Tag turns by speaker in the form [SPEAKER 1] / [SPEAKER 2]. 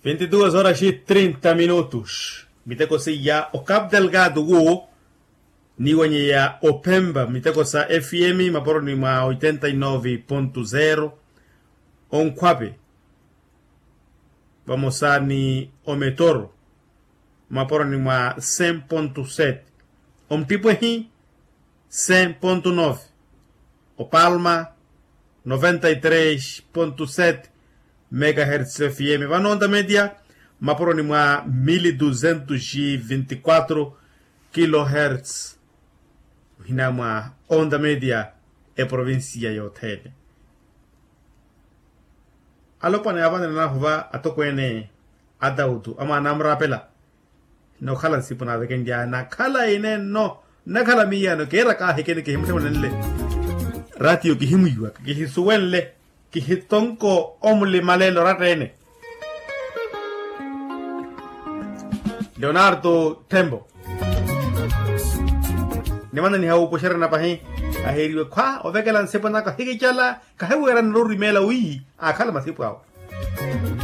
[SPEAKER 1] 22 horas e 30 minutos. Miteko ya o Cabo Delgado go ni wenye ya Opemba miteko sa FM maporo ni ma 89.0 Onkwabe. Vamos a ni Ometoro maporo ni ma 100.7. Omtipo hi 100.9. O Palma 93.7 MHz FM. Vano onda media maporo ni mwa 1224 kHz. Hina mwa onda media e provincia yote. Alopa ne avane na huwa atokwene adautu ama namrapela. No khala sipuna de kendia na khala ine no na khala miya no kera ka hekene ke himte wonelle. Ratio ki himuywa ki hisuwenle ki hitonko omle malelo ratene. Leonardo Tembo nemana ni hawo poshara na pahi aheriwe kwa ovekela nsepana ka hige chala ka hewe ran ro rimela wi akala masipu awo.